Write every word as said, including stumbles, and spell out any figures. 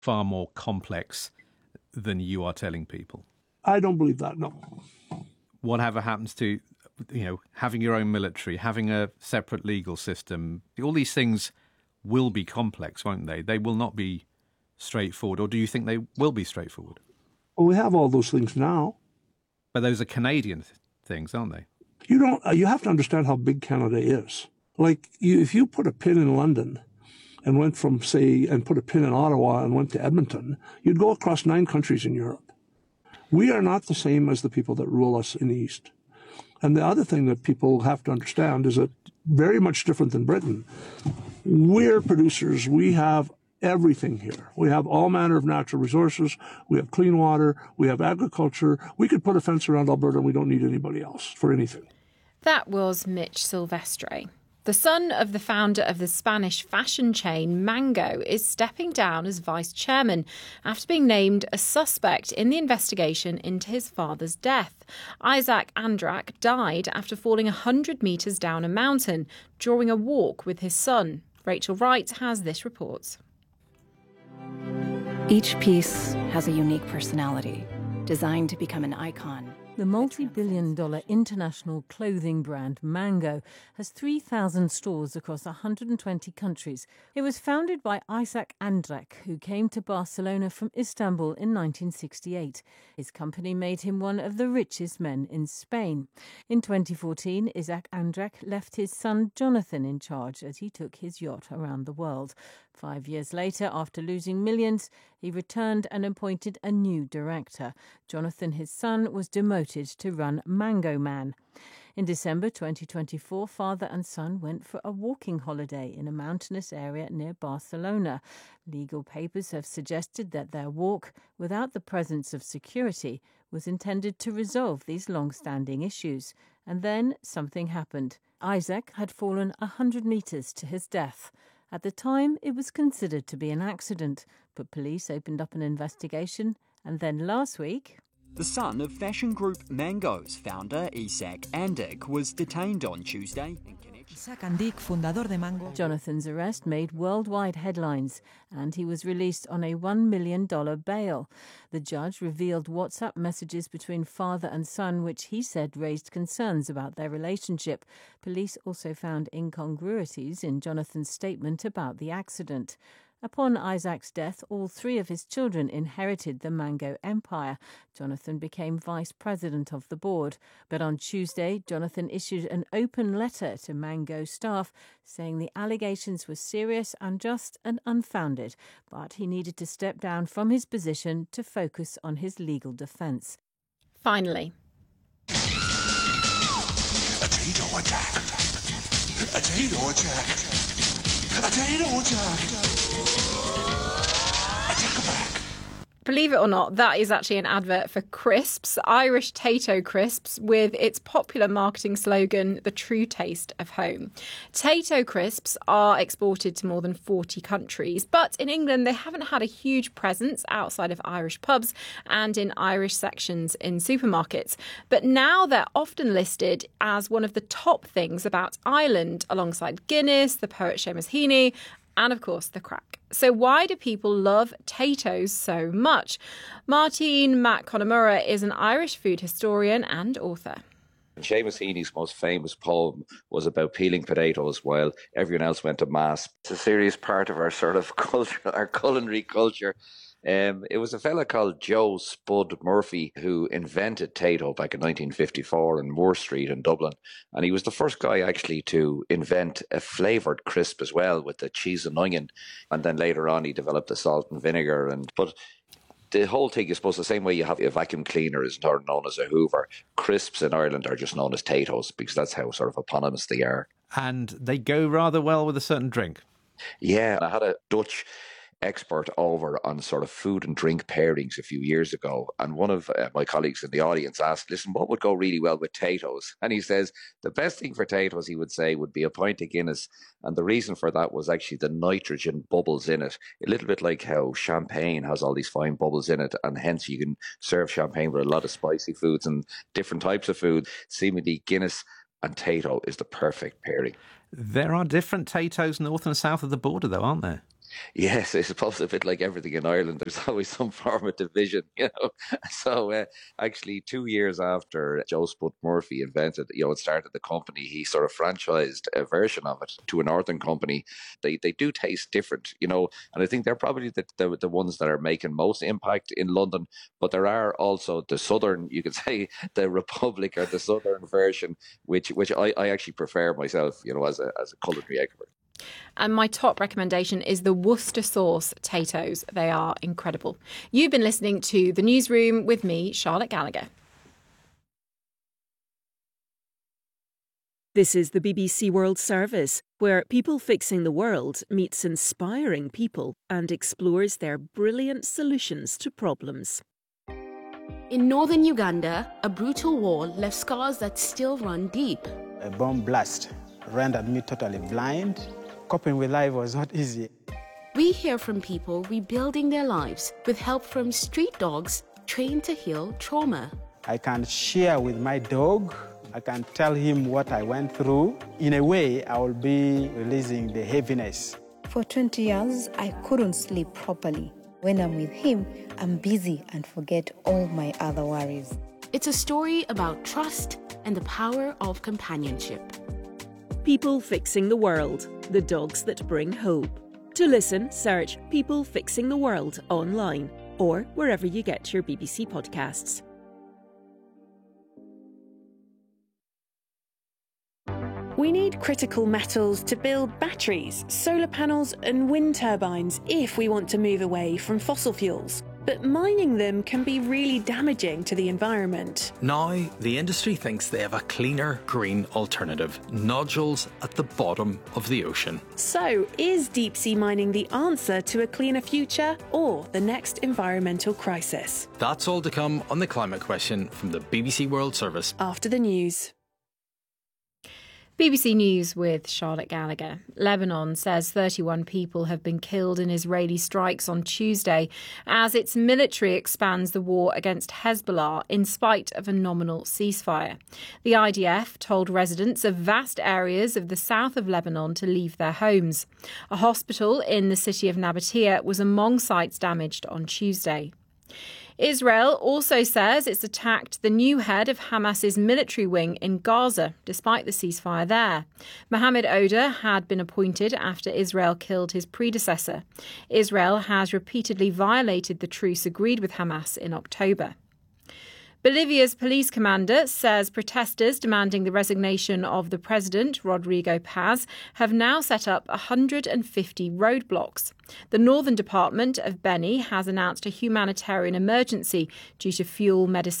far more complex than you are telling people? I don't believe that, no. Whatever happens to, you know, having your own military, having a separate legal system, all these things will be complex, won't they? They will not be straightforward. Or do you think they will be straightforward? Well, we have all those things now. But those are Canadian th- things, aren't they? You don't. Uh, you have to understand how big Canada is. Like, you, if you put a pin in London and went from, say, and put a pin in Ottawa and went to Edmonton, you'd go across nine countries in Europe. We are not the same as the people that rule us in the East. And the other thing that people have to understand is that very much different than Britain. We're producers. We have everything here. We have all manner of natural resources. We have clean water. We have agriculture. We could put a fence around Alberta and we don't need anybody else for anything. That was Mitch Silvestre. The son of the founder of the Spanish fashion chain Mango is stepping down as vice chairman after being named a suspect in the investigation into his father's death. Isaac Andrak died after falling one hundred metres down a mountain during a walk with his son. Rachel Wright has this report. Each piece has a unique personality, designed to become an icon. The multi-billion dollar international clothing brand Mango has three thousand stores across one hundred twenty countries. It was founded by Isaac Andrak, who came to Barcelona from Istanbul in nineteen sixty-eight. His company made him one of the richest men in Spain. In twenty fourteen, Isaac Andrak left his son Jonathan in charge as he took his yacht around the world. Five years later, after losing millions, he returned and appointed a new director. Jonathan, his son, was demoted to run Mango Man. In December twenty twenty-four, father and son went for a walking holiday in a mountainous area near Barcelona. Legal papers have suggested that their walk, without the presence of security, was intended to resolve these long-standing issues. And then something happened. Isaac had fallen one hundred metres to his death. At the time, it was considered to be an accident, but police opened up an investigation, and then last week... The son of fashion group Mango's founder, Isaac Andrak, was detained on Tuesday in connection... Isaac Andrak, fundador de Mango. Jonathan's arrest made worldwide headlines, and he was released on a one million dollars bail. The judge revealed WhatsApp messages between father and son, which he said raised concerns about their relationship. Police also found incongruities in Jonathan's statement about the accident. Upon Isaac's death, all three of his children inherited the Mango empire. Jonathan became vice president of the board. But on Tuesday, Jonathan issued an open letter to Mango staff saying the allegations were serious, unjust and unfounded, but he needed to step down from his position to focus on his legal defence. Finally. A potato attack. A potato attack. A potato attack. Believe it or not, that is actually an advert for crisps, Irish Tayto crisps, with its popular marketing slogan, the true taste of home. Tayto crisps are exported to more than forty countries, but in England they haven't had a huge presence outside of Irish pubs and in Irish sections in supermarkets. But now they're often listed as one of the top things about Ireland, alongside Guinness, the poet Seamus Heaney, and of course the crack. So why do people love Taytos so much? Martin McConamura is an Irish food historian and author. Seamus Heaney's most famous poem was about peeling potatoes while everyone else went to mass. It's a serious part of our sort of culture, our culinary culture. Um, it was a fella called Joe Spud Murphy who invented Tayto back in nineteen fifty-four in Moore Street in Dublin. And he was the first guy actually to invent a flavoured crisp as well with the cheese and onion. And then later on he developed the salt and vinegar. And But the whole thing is supposed the same way you have a vacuum cleaner is known as a Hoover. Crisps in Ireland are just known as Taytos because that's how sort of eponymous they are. And they go rather well with a certain drink. Yeah, I had a Dutch expert over on sort of food and drink pairings a few years ago, and one of uh, my colleagues in the audience asked, listen, what would go really well with Taytos? And he says the best thing for Taytos, he would say, would be a pint of Guinness, and the reason for that was actually the nitrogen bubbles in it, a little bit like how champagne has all these fine bubbles in it, and hence you can serve champagne with a lot of spicy foods and different types of food. Seemingly Guinness and Tayto is the perfect pairing. There are different Taytos north and south of the border though, aren't there? Yes, I suppose a bit like everything in Ireland, there's always some form of division, you know. So uh, actually, two years after Joe Spud Murphy invented, you know, and started the company, he sort of franchised a version of it to a northern company. They they do taste different, you know, and I think they're probably the, the, the ones that are making most impact in London. But there are also the southern, you could say, the Republic or the southern version, which which I, I actually prefer myself, you know, as a as a culinary expert. And my top recommendation is the Worcester sauce Taytos. They are incredible. You've been listening to The Newsroom with me, Charlotte Gallagher. This is the B B C World Service, where People Fixing the World meets inspiring people and explores their brilliant solutions to problems. In northern Uganda, a brutal war left scars that still run deep. A bomb blast rendered me totally blind. Coping with life was not easy. We hear from people rebuilding their lives with help from street dogs trained to heal trauma. I can share with my dog. I can tell him what I went through. In a way, I will be releasing the heaviness. For twenty years, I couldn't sleep properly. When I'm with him, I'm busy and forget all my other worries. It's a story about trust and the power of companionship. People Fixing the World, the dogs that bring hope. To listen, search People Fixing the World online or wherever you get your B B C podcasts. We need critical metals to build batteries, solar panels and wind turbines if we want to move away from fossil fuels. But mining them can be really damaging to the environment. Now, the industry thinks they have a cleaner, green alternative. Nodules at the bottom of the ocean. So, is deep-sea mining the answer to a cleaner future or the next environmental crisis? That's all to come on The Climate Question from the B B C World Service. After the news. B B C News with Charlotte Gallagher. Lebanon says thirty-one people have been killed in Israeli strikes on Tuesday as its military expands the war against Hezbollah in spite of a nominal ceasefire. The I D F told residents of vast areas of the south of Lebanon to leave their homes. A hospital in the city of Nabatea was among sites damaged on Tuesday. Israel also says it's attacked the new head of Hamas's military wing in Gaza, despite the ceasefire there. Mohammed Oda had been appointed after Israel killed his predecessor. Israel has repeatedly violated the truce agreed with Hamas in October. Bolivia's police commander says protesters demanding the resignation of the president, Rodrigo Paz, have now set up one hundred fifty roadblocks. The Northern Department of Beni has announced a humanitarian emergency due to fuel, medicine